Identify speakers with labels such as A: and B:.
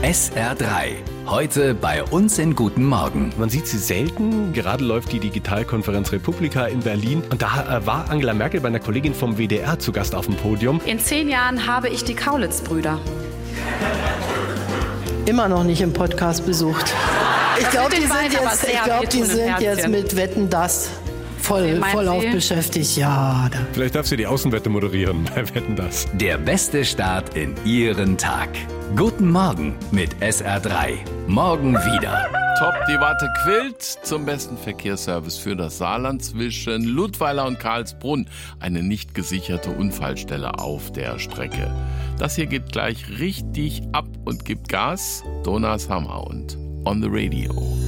A: SR3. Heute bei uns in Guten Morgen.
B: Man sieht sie selten. Gerade läuft die Digitalkonferenz Republika in Berlin. Und da war Angela Merkel bei einer Kollegin vom WDR zu Gast auf dem Podium.
C: In 10 Jahren habe ich die Kaulitz-Brüder.
D: Immer noch nicht im Podcast besucht. Ich glaube, die sind jetzt mit Wetten, das vollauf beschäftigt. Ja.
B: Vielleicht darf sie die Außenwette moderieren bei Wetten, das.
A: Der beste Start in Ihren Tag. Guten Morgen mit SR3. Morgen wieder.
E: Top, die Warte quillt zum besten Verkehrsservice für das Saarland zwischen Ludweiler und Karlsbrunn. Eine nicht gesicherte Unfallstelle auf der Strecke. Das hier geht gleich richtig ab und gibt Gas. Donas Hammer und On the Radio.